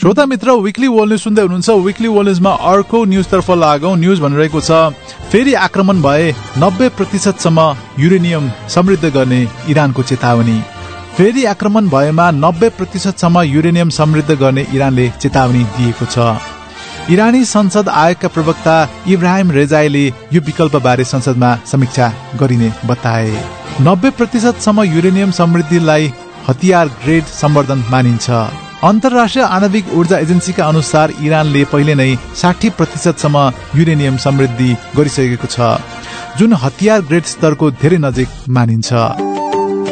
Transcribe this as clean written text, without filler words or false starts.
श्रोता मित्र, विकली world news सुन्दै हुनुहुन्छ। विकली वर्ल्ड न्यूजमा अर्को न्यूजतर्फ लागौं। न्यूज भनिरहेको छ, फेरि आक्रमण भए 90% सम्म युरेनियम समृद्ध गर्ने इरानको चेतावनी। फेरि आक्रमण भएमा 90% सम्म युरेनियम समृद्ध गर्ने इरानले चेतावनी दिएको छ। इरानी संसद आयोगका प्रवक्ता इब्राहिम रेजाईले यो विकल्पबारे संसदमा समीक्षा गरिने बताए। 90% सम्म युरेनियम समृद्धिलाई हतियार ग्रेड सम्वर्धन मानिन्छ। अन्तर्राष्ट्रिय आणविक ऊर्जा एजेन्सीका अनुसार इरानले पहिले नै 60% सम्म युरेनियम समृद्धि गरिसकेको छ, जुन हतियार ग्रेड स्तरको धेरै नजिक मानिन्छ।